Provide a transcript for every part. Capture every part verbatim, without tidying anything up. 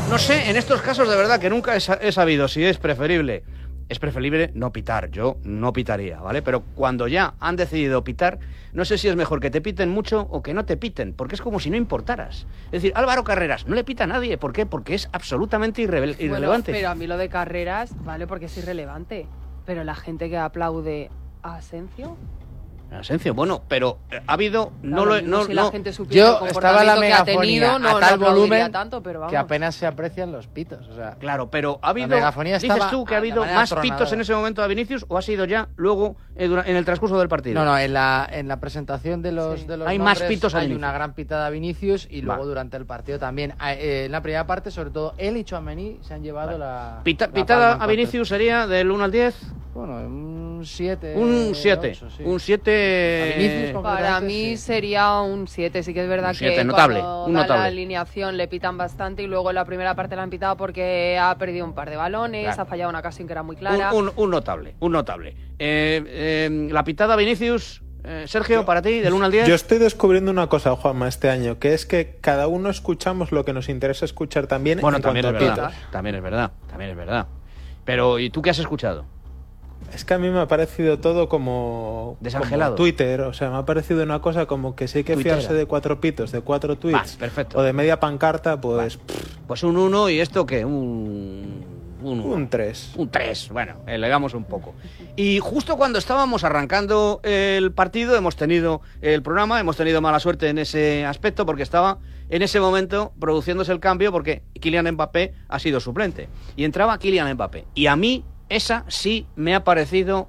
no sé, en estos casos de verdad que nunca he, he sabido si es preferible. Es preferible no pitar, yo no pitaría, ¿vale? Pero cuando ya han decidido pitar, no sé si es mejor que te piten mucho o que no te piten, porque es como si no importaras. Es decir, Álvaro Carreras no le pita a nadie, ¿por qué? Porque es absolutamente irre- irrelevante. Bueno, pero a mí lo de Carreras, vale, porque es irrelevante. Pero la gente que aplaude a Asencio... Asencio, bueno, pero eh, ha habido... No, no lo no, no, si no, la gente supiera yo el estaba la comportamiento que ha megafonía tenido, no, a no tal aplaudiría volumen tanto, pero vamos. que apenas se aprecian los pitos. O sea, Claro, pero ha habido... megafonía ¿Dices estaba tú que ha de habido manera más atronadora. pitos en ese momento a Vinicius o ha sido ya luego eh, dura- en el transcurso del partido? no, no, en la, en la presentación de los, Sí. de los Hay más nombres pitos a hay Vinicius. una gran pitada a Vinicius y luego Va. durante el partido también. Eh, en la primera parte, sobre todo, él y Tchouaméni se han llevado Vale. la... Pita- la pitada palma a en Vinicius sería del uno al diez. Bueno, un siete. Un siete. ocho, sí. Un siete... A Vinicius, con- Para Concretamente, mí sí. sería un siete, sí que es verdad Un siete, que notable, cuando un da notable. la alineación le pitan bastante y luego en la primera parte la han pitado porque ha perdido un par de balones, Claro. ha fallado una ocasión que era muy clara. Un, un- un notable, un notable. Eh, eh, la pitada a Vinicius, eh, Sergio, para ti, del uno al diez. Yo estoy descubriendo una cosa, Juanma, este año, que es que cada uno escuchamos lo que nos interesa escuchar también. Bueno, en también es cuanto a verdad, pitos. también es verdad, también es verdad. Pero, ¿y tú qué has escuchado? Es que a mí me ha parecido todo como, Desangelado. como Twitter, o sea, me ha parecido una cosa como que si hay que Tuitera. fiarse de cuatro pitos, de cuatro tweets Va, perfecto. o de media pancarta, pues Pues un uno y esto qué, un... Un, uno. un tres. Un tres, bueno, elegamos un poco. Y justo cuando estábamos arrancando el partido, hemos tenido el programa, hemos tenido mala suerte en ese aspecto porque estaba en ese momento produciéndose el cambio porque Kylian Mbappé ha sido suplente. Y entraba Kylian Mbappé. Y a mí esa sí me ha parecido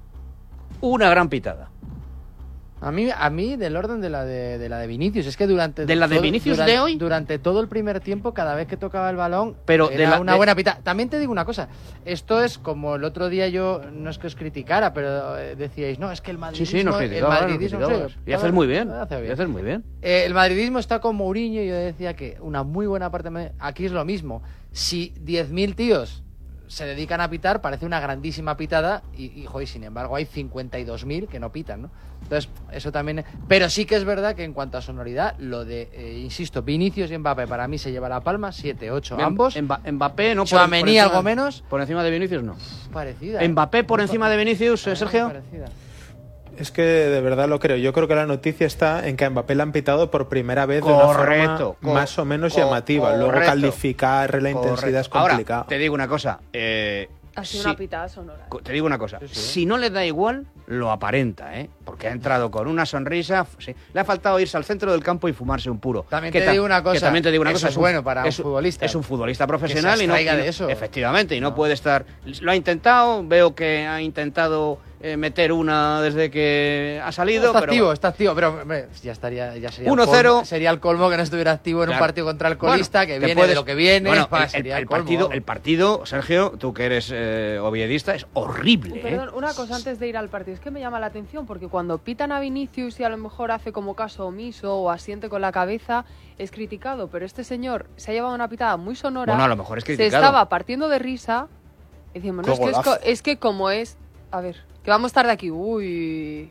una gran pitada. A mí, a mí del orden de la de, de la de Vinicius, es que durante ¿De la de todo- Vinicius durante, de hoy? durante todo el primer tiempo, cada vez que tocaba el balón, Pero era de la- una de- buena pita. También te digo una cosa, esto es como el otro día yo, no es que os criticara, pero eh, decíais, no, es que el Sí, madridismo... sí, nos el criticabas, nos madridismo, criticabas. sí, Y haces muy bien, hace y haces muy bien. Eh, el madridismo está con Mourinho y yo decía que una muy buena parte... me- Aquí es lo mismo. Si diez mil tíos se dedican a pitar, parece una grandísima pitada y, y, joder, sin embargo hay cincuenta y dos mil que no pitan, ¿no? Entonces, eso también... Pero sí que es verdad que en cuanto a sonoridad, lo de, eh, insisto, Vinicius y Mbappé para mí se lleva la palma, siete ocho ambos. Mba- Mbappé no por, Tchouaméni por encima- algo menos. Por encima de Vinicius no. Parecida. ¿eh? Mbappé por encima de Vinicius, eh, Muy Sergio. parecida. Es que de verdad lo creo. Yo creo que la noticia está en que a Mbappé le han pitado por primera vez de Correcto, una co- forma más o menos co- llamativa. Luego correcto. calificar la intensidad es Correcto. complicado. Ahora, te digo una cosa. eh, Ha sido sí, una pitada sonora. co- te digo una cosa. Sí, sí. Si no le da igual, lo aparenta, ¿eh? Porque ha entrado con una sonrisa. f- sí. Le ha faltado irse al centro del campo y fumarse un puro. También Que te ta- digo una que cosa, también te digo una eso cosa. es bueno para un futbolista. Es un futbolista profesional se y no, abstraiga y no- de eso. Efectivamente, y no, No. puede estar. Lo ha intentado. Veo que ha intentado eh, meter una desde que ha salido. Está pero activo, bueno. está activo, pero hombre, ya estaría, ya sería uno el colmo- cero. sería el colmo que no estuviera activo en Claro. un partido contra el colista, Bueno, que te viene puedes- de lo que viene. Bueno, pa, el, sería el- el colmo, partido, vamos. el partido, Sergio, tú que eres eh, oviedista, es horrible. ¿eh? Perdón, una cosa antes de ir al partido. Es que me llama la atención porque cuando pitan a Vinicius y a lo mejor hace como caso omiso o asiente con la cabeza, es criticado. Pero este señor se ha llevado una pitada muy sonora. Bueno, a lo mejor es Se criticado. estaba partiendo de risa. Y decimos, no, ¡Qué es que, es, golazo! co- es que como es... A ver, que vamos tarde aquí. Uy...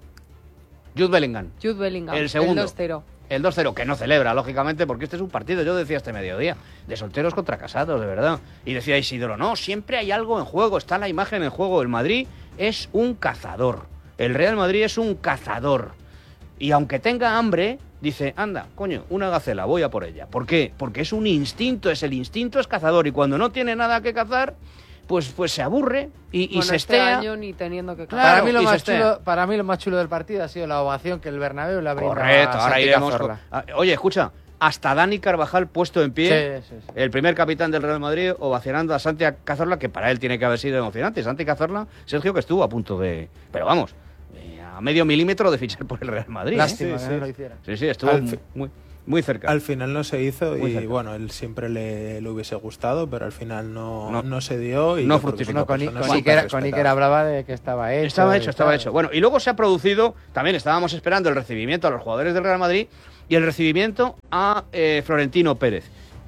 Jude Bellingham. Jude Bellingham. El segundo. dos cero. El dos cero, que no celebra, lógicamente, porque este es un partido, yo decía este mediodía, de solteros contra casados, de verdad. Y decía Isidoro, no, siempre hay algo en juego, está la imagen en juego. El Madrid es un cazador. El Real Madrid es un cazador. Y aunque tenga hambre, dice, anda, coño, una gacela, voy a por ella. ¿Por qué? Porque es un instinto, es el instinto es cazador. Y cuando no tiene nada que cazar, pues, pues se aburre y, y Bueno, se este estea. año ni teniendo que... Claro, para, mí lo y se más estea. chulo, para mí lo más chulo del partido ha sido la ovación que el Bernabéu le ha brindado Correcto, a ahora Santi iremos. Cazorla. con- Ah, Oye, escucha, hasta Dani Carvajal puesto en pie, Sí, sí, sí. el primer capitán del Real Madrid, ovacionando a Santi Cazorla, que para él tiene que haber sido emocionante. Santi Cazorla, Sergio, que estuvo a punto de. Pero vamos, eh, a medio milímetro de fichar por el Real Madrid. ¿eh? Lástima Sí, que sí. no lo hiciera. Sí, sí, estuvo Al muy, fi- muy, muy cerca. Al final no se hizo Muy y cerca. bueno, él siempre le, le hubiese gustado, pero al final no, No. no, se dio. Y No yo creo que es fructificó. una No, con, persona con, súper Iker, con respetada. Iker hablaba de que estaba hecho. Estaba y hecho, estaba tal. hecho. Bueno, y luego se ha producido, también estábamos esperando el recibimiento a los jugadores del Real Madrid y el recibimiento a eh, Florentino Pérez.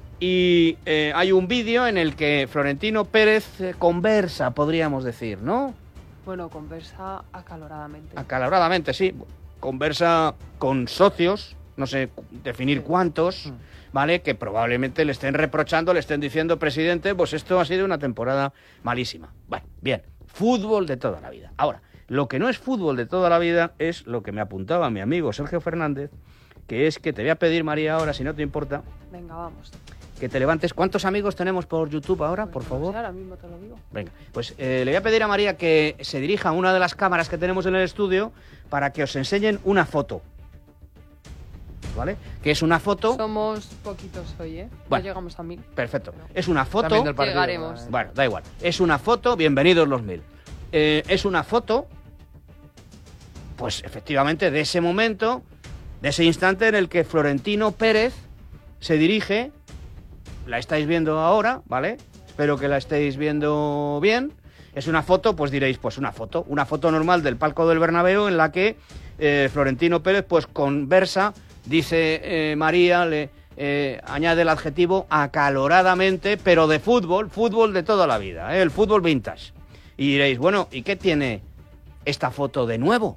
Y eh, hay un vídeo en el que Florentino Pérez eh, conversa, podríamos decir, ¿no? Bueno, conversa acaloradamente. Acaloradamente, sí. Conversa con socios, no sé cu- definir Sí. cuántos, ¿vale? Que probablemente le estén reprochando, le estén diciendo, presidente, pues esto ha sido una temporada malísima. Bueno, bien, fútbol de toda la vida. Ahora, lo que no es fútbol de toda la vida es lo que me apuntaba mi amigo Sergio Fernández, que es que te voy a pedir, María, ahora, si no te importa... Venga, vamos. Que te levantes. ¿Cuántos amigos tenemos por YouTube ahora, Pues por no favor? sé, ahora mismo te lo digo. Venga, pues eh, le voy a pedir a María que se dirija a una de las cámaras que tenemos en el estudio para que os enseñen una foto. ¿Vale? Que es una foto... Somos poquitos hoy, ¿eh? Bueno. No llegamos a mil. Perfecto. No. Es una foto... También del partido, Llegaremos. ¿eh? Bueno, da igual. Es una foto, bienvenidos los mil. Eh, es una foto, pues efectivamente, de ese momento, de ese instante en el que Florentino Pérez se dirige, la estáis viendo ahora, ¿vale? Espero que la estéis viendo bien. Es una foto, pues diréis, pues una foto, una foto normal del palco del Bernabéu en la que eh, Florentino Pérez pues conversa, dice eh, María, le eh, añade el adjetivo acaloradamente, pero de fútbol, fútbol de toda la vida, ¿eh? El fútbol vintage. Y diréis, bueno, ¿y qué tiene esta foto de nuevo?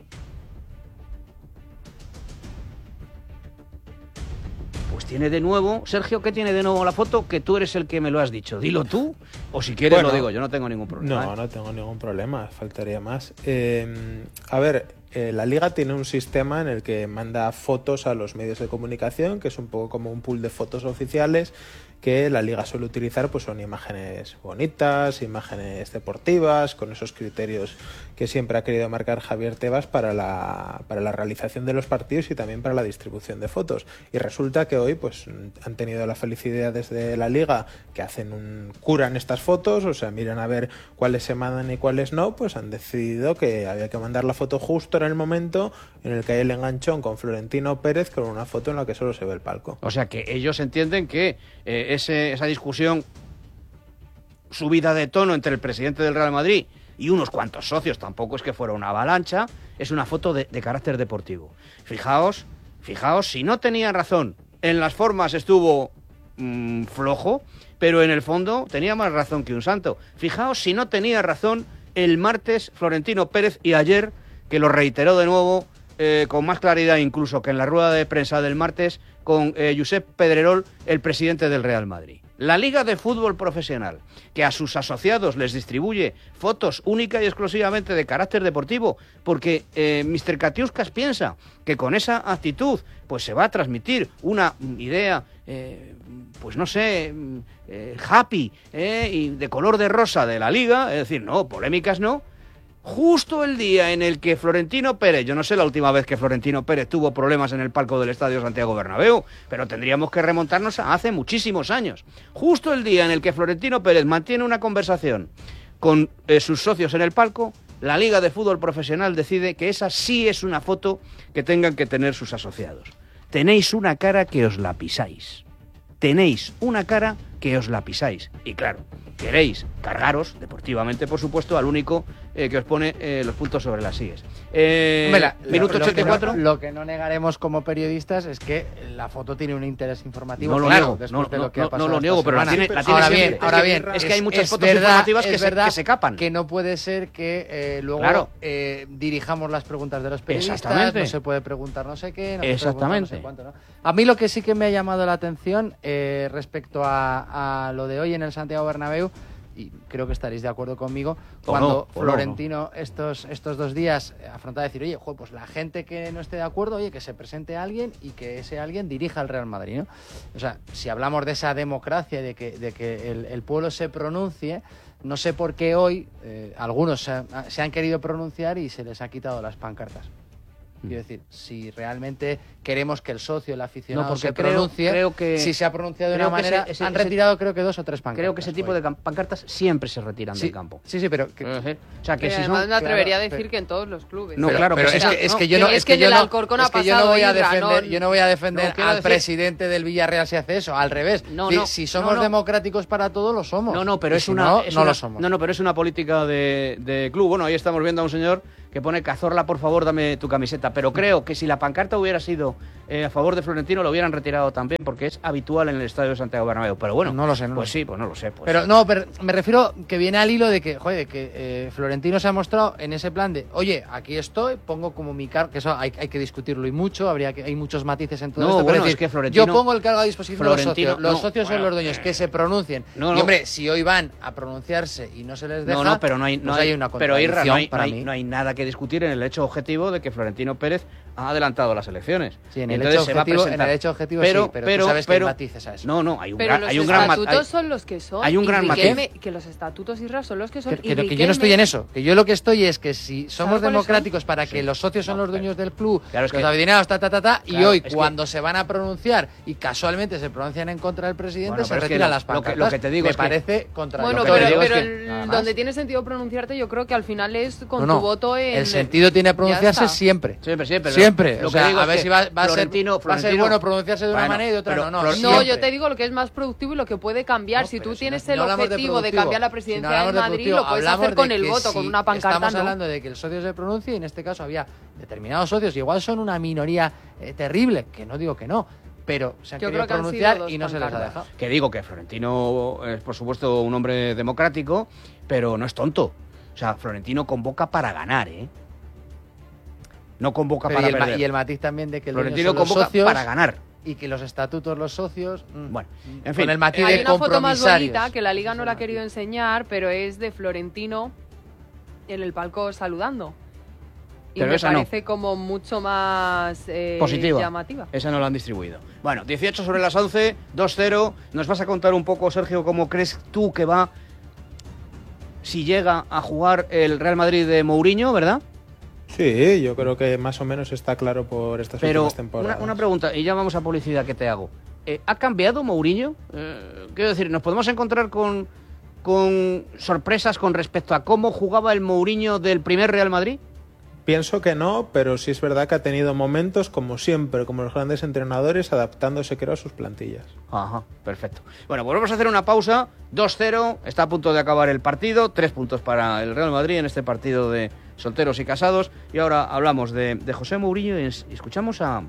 Pues tiene de nuevo... Sergio, ¿qué tiene de nuevo la foto? Que tú eres el que me lo has dicho. Dilo tú, o si quieres Bueno, lo digo, yo no tengo ningún problema. No, ¿eh? no tengo ningún problema, faltaría más. Eh, a ver, eh, la Liga tiene un sistema en el que manda fotos a los medios de comunicación, que es un poco como un pool de fotos oficiales, que la Liga suele utilizar, pues son imágenes bonitas, imágenes deportivas, con esos criterios que siempre ha querido marcar Javier Tebas para la, para la realización de los partidos y también para la distribución de fotos. Y resulta que hoy pues han tenido la felicidad desde la Liga, que hacen un curan estas fotos, o sea, miran a ver cuáles se mandan y cuáles no, pues han decidido que había que mandar la foto justo en el momento en el que hay el enganchón con Florentino Pérez, con una foto en la que solo se ve el palco. O sea que ellos entienden que eh, ese, esa discusión subida de tono entre el presidente del Real Madrid y unos cuantos socios, tampoco es que fuera una avalancha, es una foto de, de carácter deportivo. Fijaos, fijaos, si no tenían razón, en las formas estuvo mmm, flojo, pero en el fondo tenía más razón que un santo. Fijaos si no tenía razón el martes Florentino Pérez y ayer, que lo reiteró de nuevo, eh, con más claridad incluso que en la rueda de prensa del martes, con eh, Josep Pedrerol, el presidente del Real Madrid. La Liga de Fútbol Profesional, que a sus asociados les distribuye fotos única y exclusivamente de carácter deportivo, porque eh, mister Katiuskas piensa que con esa actitud pues se va a transmitir una idea, eh, pues no sé, eh, happy eh, y de color de rosa de la Liga, es decir, no, polémicas no. Justo el día en el que Florentino Pérez, yo no sé la última vez que Florentino Pérez tuvo problemas en el palco del Estadio Santiago Bernabéu, pero tendríamos que remontarnos a hace muchísimos años. Justo el día en el que Florentino Pérez mantiene una conversación con eh, sus socios en el palco, la Liga de Fútbol Profesional decide que esa sí es una foto que tengan que tener sus asociados. Tenéis una cara que os la pisáis. Tenéis una cara que os la pisáis. Y claro, queréis cargaros, deportivamente por supuesto, al único eh, que os pone eh, los puntos sobre las sillas. Eh, Hombre, la- minuto lo- lo ochenta y cuatro. que no- Lo que no negaremos como periodistas es que la foto tiene un interés informativo. No lo claro, niego, después no, de no, lo que ha no, pasado no lo niego, esta pero la semana. tiene, la tiene ahora siempre. bien, ahora Es que- bien, es que hay muchas es fotos verdad- informativas que es se, verdad que se capan. que no puede ser que eh, luego Claro. eh, dirijamos las preguntas de los periodistas, Exactamente. no se puede preguntar no sé qué, no se puede Exactamente. preguntar no sé cuánto, ¿no? A mí lo que sí que me ha llamado la atención eh, respecto a, a lo de hoy en el Santiago Bernabéu, y creo que estaréis de acuerdo conmigo, O cuando no, o no, Florentino estos, estos dos días afronta a decir, oye, jo, pues la gente que no esté de acuerdo, oye, que se presente a alguien y que ese alguien dirija al Real Madrid, ¿no? O sea, si hablamos de esa democracia, de que, de que el, el pueblo se pronuncie, no sé por qué hoy eh, algunos se, han- se han querido pronunciar y se les ha quitado las pancartas. Quiero decir, si realmente queremos que el socio, el aficionado, No, porque se creo- pronuncie, creo que- si se ha pronunciado de creo una que manera, ese- ese- han ese- retirado creo que dos o tres pancartas. Creo que ese tipo hoy. de cam- pancartas siempre se retiran sí, del campo. Sí, sí, pero... que- Es decir, o sea, que Pero si además son... me atrevería claro, a decir pero- que en todos los clubes. No, Pero- claro, pero que es, sí, que, no, es que no, yo no, que es es que que en yo el no, Alcorcón ha es que yo no pasado voy a Ibra, defender, no- yo no voy a defender no, quiero al decir- presidente del Villarreal si hace eso, al revés. No, si, no, si somos no, no. democráticos para todos, lo somos. No, no, pero Y es si una, no, es no una- lo somos. No, no, pero es una política de, de club. Bueno, ahí estamos viendo a un señor que pone Cazorla, por favor, dame tu camiseta. Pero creo que si la pancarta hubiera sido eh, a favor de Florentino, lo hubieran retirado también, porque es habitual en el estadio de Santiago Bernabéu. Pero bueno, no lo sé, no pues lo sé. sí, pues no lo sé. Pues pero sí. no, pero me refiero que viene al hilo de que, joder, que eh, Florentino se ha mostrado en ese plan de, oye, aquí estoy, pongo como mi cargo, que eso hay, hay que discutirlo y mucho, habría que hay muchos matices en todo No, esto. bueno, pero es decir, que Florentino- yo pongo el cargo a disposición Florentino- de los socios. Los no, socios bueno, son los dueños, eh, que se pronuncien. no, y no. hombre, si hoy van a pronunciarse y no se les deja, No, no, pero no hay, no pues hay, hay una pero Irra, contradicción no hay, no para hay- mí. no hay nada que discutir en el hecho objetivo de que Florentino Pérez ha adelantado las elecciones. Sí, en Y el entonces hecho se va a objetivo- en presentar. el hecho objetivo pero, sí, pero tú pero, sabes que hay pero- matices a eso. No, no, hay un Pero gran, los hay un gran ma- estatutos hay- son los que son. hay un y gran Riquelme- matiz. que los estatutos, Isra, son los que son. Que, y que- que yo no estoy en eso, que yo lo que estoy es que si somos ¿Sabes cuáles democráticos para Sí. que los socios son No, los pero- dueños del club, Claro, es los que- adinerados, ta, ta, ta, ta, y Claro, hoy es que- cuando se van a pronunciar y casualmente se pronuncian en contra del presidente, Bueno, se pero es que retiran lo- las lo que- pancartas. lo que te digo me es que- parece contradictorio. Bueno, Lo que te pero, digo es pero que- el- nada más. donde tiene sentido pronunciarte, yo creo que al final es con No, no, tu voto en. el sentido tiene Ya pronunciarse está. siempre. Siempre, siempre. Siempre. Lo O que sea, digo a es ver que si va, va a ser, Florentino- va a ser Florentino- bueno pronunciarse de una Bueno, manera y de otra pero no. no, Flor- No, siempre. yo te digo lo que es más productivo y lo que puede cambiar. No, si pero tú si tienes no- el no hablamos de objetivo de, productivo. cambiar la Si no presidencia hablamos del de Madrid, productivo, lo puedes hablamos hacer con de el que voto, si con una pancarta. Estamos ¿no? hablando de que el socio se pronuncie y en este caso había determinados socios, igual son una minoría eh, terrible, que no digo que no, pero se han Yo querido creo que han pronunciar sido dos y no se les ha pancartas. dejado. Que digo que Florentino es, por supuesto, un hombre democrático, pero no es tonto. O sea, Florentino convoca para ganar, ¿eh? No convoca Pero para y, el, ma- perder. y el matiz también de que el dueño Florentino son los convoca socios para ganar. y que los estatutos los socios. mm, Bueno, en con fin. el matiz Hay de una foto más compromisarios. bonita que la Liga no la ha querido enseñar, pero es de Florentino en el palco saludando. Y Pero me esa no. parece como mucho más eh, Positiva. llamativa. Esa no la han distribuido. Bueno, dieciocho sobre las once, dos cero. Nos vas a contar un poco, Sergio, cómo crees tú que va, si llega a jugar el Real Madrid de Mourinho, ¿verdad? Sí, yo creo que más o menos está claro por estas Pero últimas una, temporadas. una pregunta, y ya vamos a publicidad que te hago. Eh, ¿Ha cambiado Mourinho? Eh, quiero decir, ¿nos podemos encontrar con, con sorpresas con respecto a cómo jugaba el Mourinho del primer Real Madrid? Pienso que no, pero sí es verdad que ha tenido momentos, como siempre, como los grandes entrenadores, adaptándose, creo, a sus plantillas. Ajá, perfecto. Bueno, pues vamos a hacer una pausa. dos cero, está a punto de acabar el partido. Tres puntos para el Real Madrid en este partido de solteros y casados. Y ahora hablamos de, de José Mourinho y es- escuchamos a...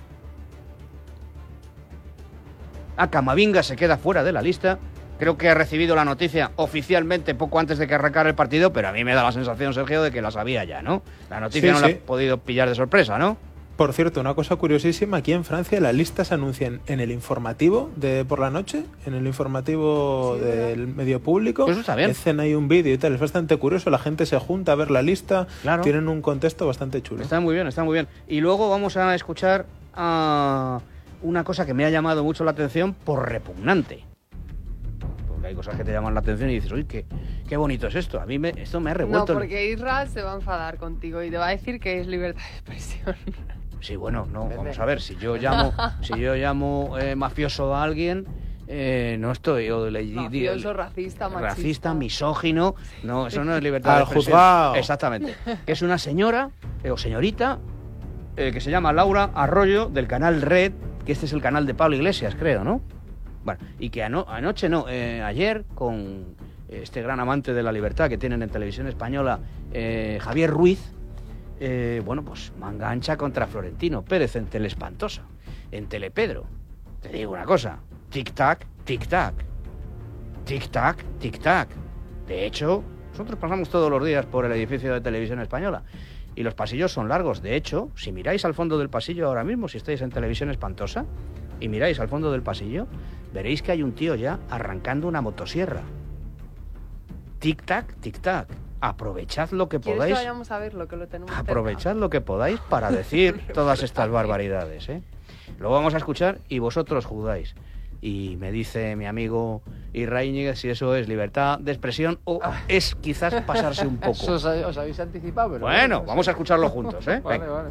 A Camavinga, se queda fuera de la lista. Creo que ha recibido la noticia oficialmente poco antes de que arrancara el partido, pero a mí me da la sensación, Sergio, de que la sabía ya, ¿no? La noticia Sí, no sí. la ha podido pillar de sorpresa, ¿no? Por cierto, una cosa curiosísima, aquí en Francia las listas se anuncian en el informativo de por la noche, en el informativo Sí, del medio público. Pues eso está bien. Hacen ahí un vídeo y tal, es bastante curioso, la gente se junta a ver la lista, Claro. tienen un contexto bastante chulo. Está muy bien, está muy bien. Y luego vamos a escuchar a una cosa que me ha llamado mucho la atención por repugnante. Porque hay cosas que te llaman la atención y dices, uy, qué, qué bonito es esto. A mí me, esto me ha No, revuelto. porque Israel se va a enfadar contigo y te va a decir que es libertad de expresión. Sí, bueno, no, Vende. vamos a ver, si yo llamo, si yo llamo eh, mafioso a alguien, eh, no estoy... O le- Mafioso, racista, machista. racista, misógino, no, eso no es libertad de Al expresión. juzgado. Exactamente. Que es una señora eh, o señorita eh, que se llama Laura Arroyo, del canal Red, que este es el canal de Pablo Iglesias, creo, ¿no? Bueno, y que ano- anoche, no, eh, ayer, con este gran amante de la libertad que tienen en televisión española, eh, Javier Ruiz, eh, bueno, pues manga ancha contra Florentino Pérez en Teleespantosa, en Telepedro. Te digo una cosa, tic-tac, tic-tac, tic-tac, tic-tac. De hecho, nosotros pasamos todos los días por el edificio de Televisión Española y los pasillos son largos. De hecho, si miráis al fondo del pasillo ahora mismo, si estáis en Televisión Espantosa y miráis al fondo del pasillo, veréis que hay un tío ya arrancando una motosierra. Tic-tac, tic-tac. Aprovechad lo que ¿Quieres podáis. que vayamos a verlo? Que lo tenemos cerca? Aprovechad lo que podáis para decir todas estas barbaridades, ¿eh? Lo vamos a escuchar y vosotros juzgáis. Y me dice mi amigo Irraíñiguez si eso es libertad de expresión o es quizás pasarse un Eso poco. os, os habéis anticipado, pero Bueno, no sé. vamos a escucharlo juntos, ¿eh? Vale, Venga. vale.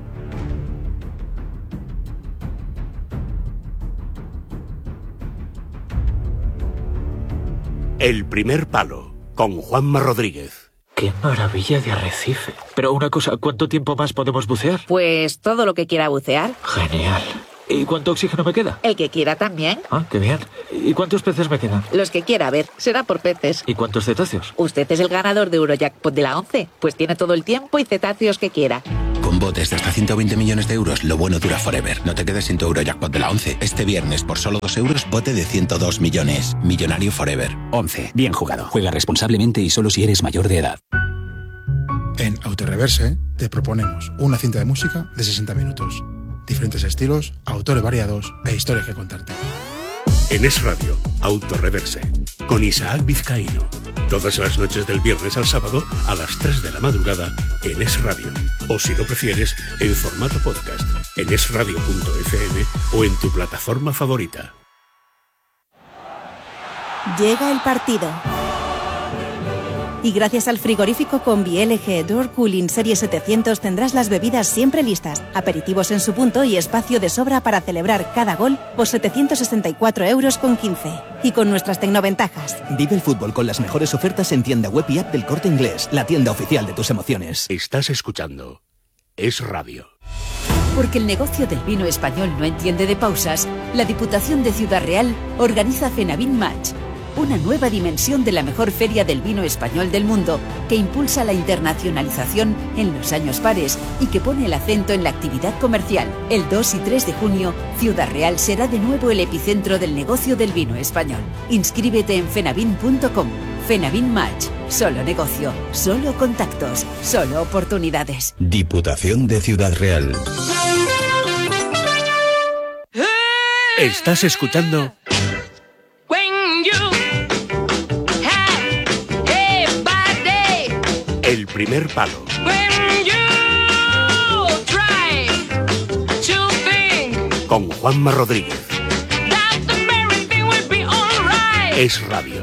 El primer palo, con Juanma Rodríguez. ¡Qué maravilla de arrecife! Pero una cosa, ¿cuánto tiempo más podemos bucear? Pues todo lo que quiera bucear. Genial. ¿Y cuánto oxígeno me queda? El que quiera también. Ah, qué bien. ¿Y cuántos peces me quedan? Los que quiera, a ver, será por peces. ¿Y cuántos cetáceos? Usted es el ganador de Eurojackpot de la once, pues tiene todo el tiempo y cetáceos que quiera. Con botes de hasta ciento veinte millones de euros, lo bueno dura forever. No te quedes sin tu Eurojackpot de la once. Este viernes, por solo dos euros, bote de ciento dos millones. Millonario forever. once. Bien jugado. Juega responsablemente y solo si eres mayor de edad. En Autoreverse te proponemos una cinta de música de sesenta minutos. Diferentes estilos, autores variados e historias que contarte. En Es Radio, Autoreverse, con Isaac Vizcaíno. Todas las noches del viernes al sábado a las tres de la madrugada en Es Radio. O si lo prefieres, en formato podcast, en esradio punto efe eme o en tu plataforma favorita. Llega el partido. Y gracias al frigorífico Combi L G Door Cooling Serie setecientos tendrás las bebidas siempre listas, aperitivos en su punto y espacio de sobra para celebrar cada gol por setecientos sesenta y cuatro euros con quince. Y con nuestras tecnoventajas. Vive el fútbol con las mejores ofertas en tienda web y app del Corte Inglés, la tienda oficial de tus emociones. Estás escuchando Es Radio. Porque el negocio del vino español no entiende de pausas, la Diputación de Ciudad Real organiza Fenavin Match, una nueva dimensión de la mejor feria del vino español del mundo, que impulsa la internacionalización en los años pares y que pone el acento en la actividad comercial. El dos y tres de junio, Ciudad Real será de nuevo el epicentro del negocio del vino español. Inscríbete en fenavin punto com. Fenavin Match. Solo negocio, solo contactos, solo oportunidades. Diputación de Ciudad Real. Estás escuchando El Primer Palo. Con Juanma Rodríguez. Es Radio.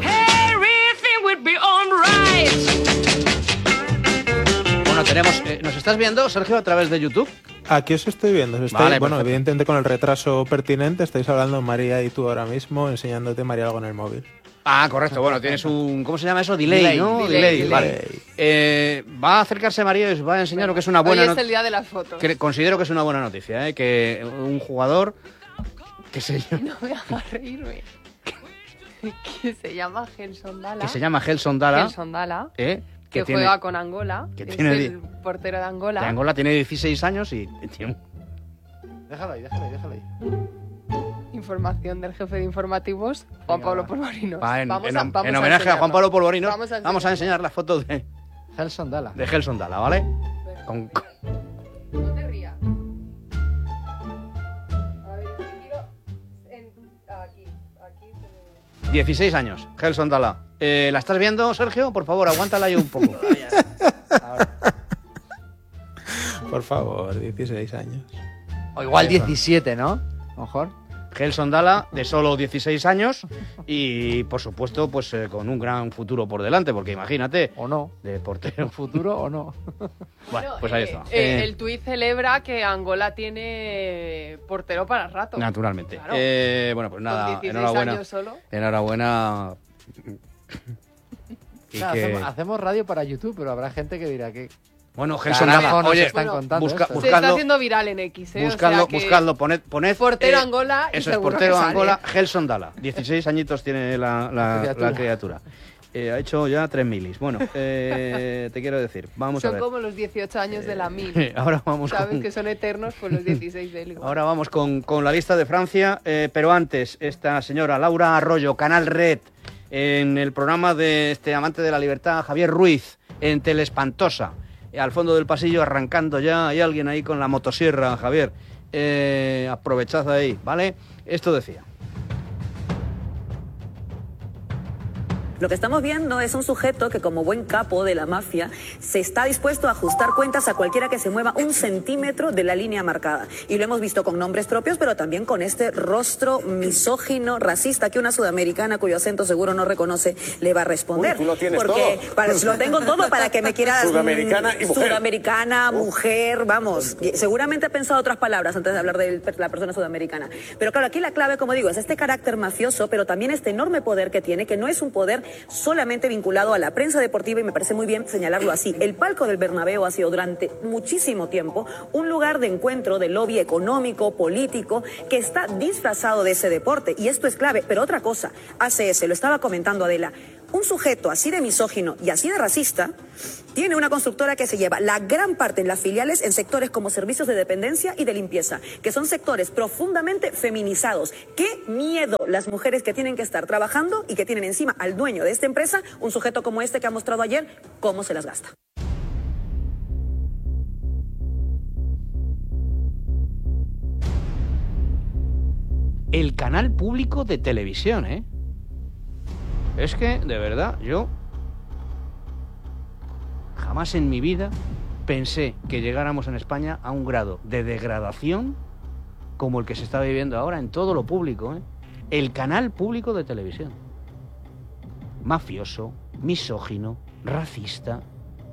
Bueno, tenemos... Eh, ¿nos estás viendo, Sergio, a través de YouTube? Aquí os estoy viendo. Os estoy, Vale, bueno, perfecto. evidentemente con el retraso pertinente, estáis hablando María y tú ahora mismo, enseñándote María algo en el móvil. Ah, correcto. Bueno, tienes un... ¿Cómo se llama eso? Delay, Delay, ¿no? delay, Delay, delay. vale. Eh, va a acercarse María y os va a enseñar lo que es una buena Hoy es noticia. el día de las fotos. Que considero que es una buena noticia, ¿eh? Que un jugador que se llama, No me hagas reírme. Que se llama Gelson Dala. que se llama Gelson Dala, Gelson Dala, ¿eh? que, que tiene, juega con Angola. que es tiene el portero de Angola. de Angola, tiene dieciséis años y tiene un... Déjalo ahí, déjalo ahí, déjalo ahí. Información del jefe de informativos, Juan Venga, Pablo va. Polvorinos. Va en, vamos en- a, vamos en a homenaje a Juan enseñarlo. Pablo Polvorinos, Vamos a, vamos a enseñar las fotos de, Gelson Dala. de Gelson Dala, ¿vale? Con, con- No te rías. A ver, miro en... aquí, aquí se ve. dieciséis años, Gelson Dala. Eh, ¿La estás viendo, Sergio? Por favor, aguántala ahí un poco. Por favor, dieciséis años. O igual Eso. diecisiete, ¿no? A lo mejor. Gelson Dala, de solo dieciséis años y, por supuesto, pues eh, con un gran futuro por delante, porque imagínate, O no. de portero. ¿En futuro o no? Bueno, pues ahí está. Eh, eh, Eh, el tuit celebra que Angola tiene portero para rato. Naturalmente. Claro. Eh, bueno, pues nada, Con dieciséis enhorabuena. años solo. Enhorabuena. Y Claro, que- hacemos, hacemos radio para YouTube, pero habrá gente que dirá que... Bueno, Gelson Carajo, Dala, nos oye, están bueno, contando busca- esto. Se está buscadlo, haciendo viral en X, ¿eh? buscadlo, o sea que buscadlo, poned, poned... Portero eh, Angola y Eso es, seguro portero que sale. Angola, Gelson Dala. dieciséis añitos tiene la, la- Criatura. la criatura. Eh, ha hecho ya tres milis. Bueno, eh, te quiero decir, vamos a Son ver. como los dieciocho años de la mil. Ahora vamos Sabes con... que son eternos, pues los dieciséis de él igual. Ahora vamos con, con la lista de Francia, eh, pero antes, esta señora Laura Arroyo, Canal Red, en el programa de este amante de la libertad, Javier Ruiz, en Telespantosa, eh, al fondo del pasillo arrancando ya, hay alguien ahí con la motosierra, Javier, eh, aprovechad ahí, ¿vale? Esto decía. Lo que estamos viendo es un sujeto que, como buen capo de la mafia, se está dispuesto a ajustar cuentas a cualquiera que se mueva un centímetro de la línea marcada. Y lo hemos visto con nombres propios, pero también con este rostro misógino, racista, que una sudamericana cuyo acento seguro no reconoce le va a responder. Uy, tú lo tienes Porque todo. para- lo tengo todo para que me quieras... Sudamericana y mujer. Sudamericana, mujer, vamos. Seguramente he pensado otras palabras antes de hablar de la persona sudamericana. Pero claro, aquí la clave, como digo, es este carácter mafioso, pero también este enorme poder que tiene, que no es un poder solamente vinculado a la prensa deportiva, y me parece muy bien señalarlo así. El palco del Bernabéu ha sido durante muchísimo tiempo un lugar de encuentro de lobby económico, político, que está disfrazado de ese deporte, y esto es clave. Pero otra cosa, A C S, lo estaba comentando Adela, un sujeto así de misógino y así de racista tiene una constructora que se lleva la gran parte en las filiales en sectores como servicios de dependencia y de limpieza, que son sectores profundamente feminizados. ¡Qué miedo las mujeres que tienen que estar trabajando y que tienen encima al dueño de esta empresa, un sujeto como este que ha mostrado ayer cómo se las gasta! El canal público de televisión, ¿eh? Es que, de verdad, yo jamás en mi vida pensé que llegáramos en España a un grado de degradación como el que se está viviendo ahora en todo lo público, ¿eh? El canal público de televisión. Mafioso, misógino, racista.